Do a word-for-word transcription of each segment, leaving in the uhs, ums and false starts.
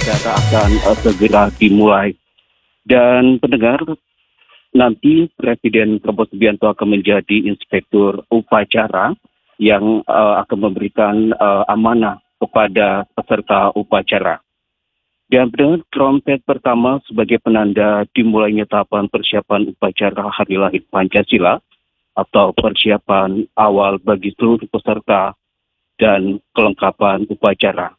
upacara akan uh, segera dimulai. Dan pendengar, nanti Presiden Prabowo Subianto akan menjadi inspektur upacara yang uh, akan memberikan uh, amanah kepada peserta upacara. Dan pendengar, trompet pertama sebagai penanda dimulainya tahapan persiapan upacara Hari Lahir Pancasila atau persiapan awal bagi seluruh peserta dan kelengkapan upacara.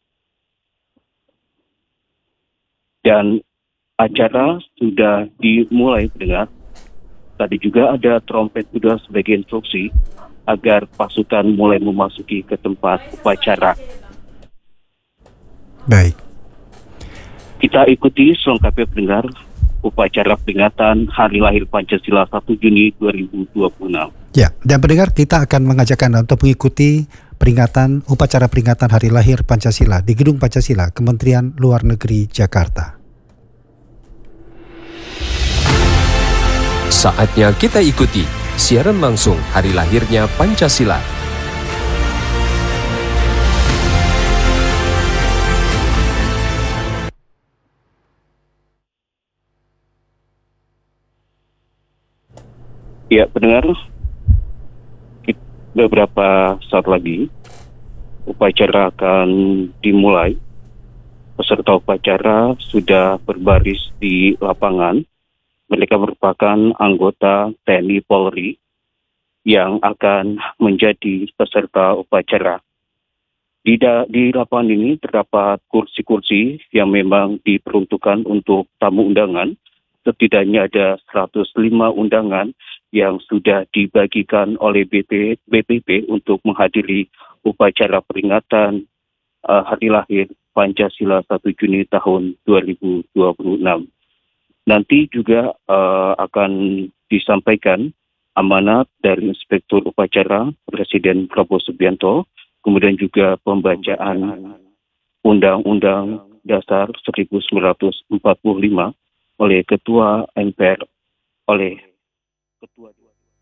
Dan acara sudah dimulai, pendengar. Tadi juga ada trompet sudah sebagai instruksi agar pasukan mulai memasuki ke tempat upacara. Baik. Kita ikuti selengkapnya, pendengar, upacara peringatan Hari Lahir Pancasila satu Juni dua ribu dua puluh enam. Ya, dan pendengar, kita akan mengajak Anda untuk mengikuti peringatan upacara peringatan Hari Lahir Pancasila di Gedung Pancasila, Kementerian Luar Negeri Jakarta. Saatnya kita ikuti siaran langsung Hari Lahirnya Pancasila. Ya, pendengar, beberapa saat lagi upacara akan dimulai. Peserta upacara sudah berbaris di lapangan. Mereka merupakan anggota T N I Polri yang akan menjadi peserta upacara. Di, da- di lapangan ini terdapat kursi-kursi yang memang diperuntukkan untuk tamu undangan. Setidaknya ada seratus lima undangan yang sudah dibagikan oleh B P, B P P untuk menghadiri upacara peringatan uh, Hari Lahir Pancasila satu Juni tahun dua ribu dua puluh enam. Nanti juga uh, akan disampaikan amanat dari Inspektur Upacara Presiden Prabowo Subianto, kemudian juga pembacaan Undang-Undang Dasar seribu sembilan ratus empat puluh lima oleh Ketua M P R, oleh Ketua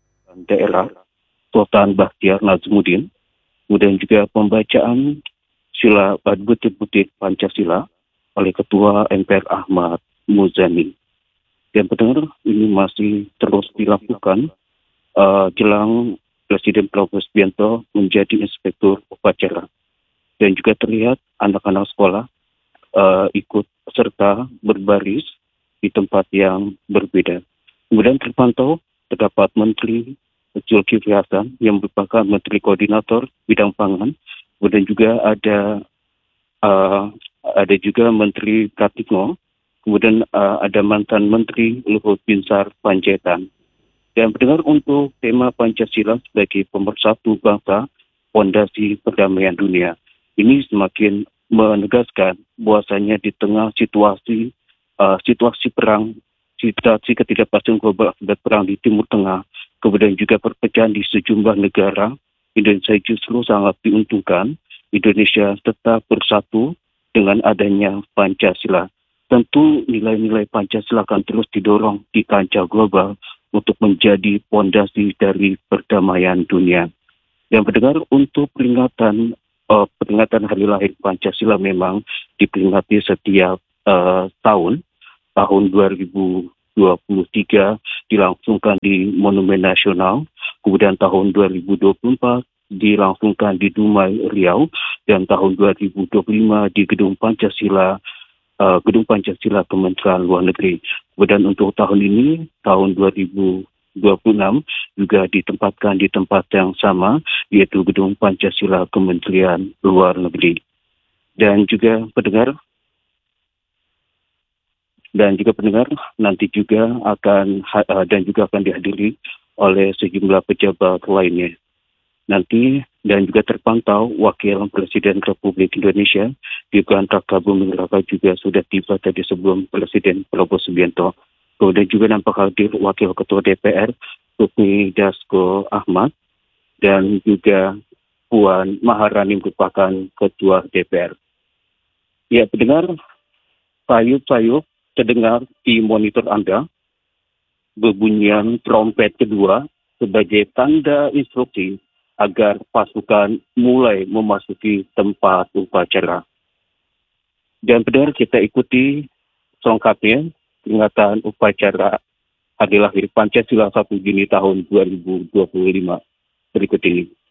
Daerah Sultan Bakhtiar Nazmuddin, kemudian juga pembacaan sila butir-butir Pancasila oleh Ketua M P R Ahmad Muzani. Dan pendengar, ini masih terus dilakukan uh, jelang Presiden Prabowo Subianto menjadi inspektur upacara. Dan juga terlihat anak-anak sekolah uh, ikut serta berbaris di tempat yang berbeda. Kemudian terpantau terdapat Menteri Zulkifli Hasan yang merupakan Menteri Koordinator Bidang Pangan. Kemudian juga ada uh, ada juga Menteri Pratikno. Kemudian uh, ada mantan Menteri Luhut Binsar Panjaitan. Dan pendengar, untuk tema Pancasila sebagai pemersatu bangsa, fondasi perdamaian dunia, ini semakin menegaskan bahwasanya di tengah situasi uh, situasi perang, situasi ketidakpastian global akibat perang di Timur Tengah, kemudian juga perpecahan di sejumlah negara, Indonesia justru sangat diuntungkan. Indonesia tetap bersatu dengan adanya Pancasila. Tentu nilai-nilai Pancasila akan terus didorong di kancah global untuk menjadi fondasi dari perdamaian dunia. Yang pendengar, untuk peringatan uh, peringatan Hari Lahir Pancasila memang diperingati setiap uh, tahun. Tahun dua ribu dua puluh tiga dilangsungkan di Monumen Nasional, kemudian tahun dua ribu dua puluh empat dilangsungkan di Dumai, Riau, dan tahun dua ribu dua puluh lima di Gedung Pancasila Uh, Gedung Pancasila Kementerian Luar Negeri. Kemudian untuk tahun ini, tahun dua ribu dua puluh enam, juga ditempatkan di tempat yang sama, yaitu Gedung Pancasila Kementerian Luar Negeri. Dan juga pendengar, dan juga pendengar nanti juga akan uh, dan juga akan dihadiri oleh sejumlah pejabat lainnya. Nanti dan juga terpantau Wakil Presiden Republik Indonesia Gibran Raka Buming Raka juga sudah tiba tadi sebelum Presiden Prabowo Subianto. Kemudian juga nampak hadir Wakil Ketua D P R Sufmi Dasko Ahmad dan juga Puan Maharani merupakan Ketua D P R. Ya, pendengar, sayup-sayup terdengar di monitor Anda bebunyian trompet kedua sebagai tanda instruksi agar pasukan mulai memasuki tempat upacara. Dan pendengar, kita ikuti selengkapnya peringatan upacara Hari Lahir Pancasila satu Juni tahun dua ribu dua puluh lima berikut ini.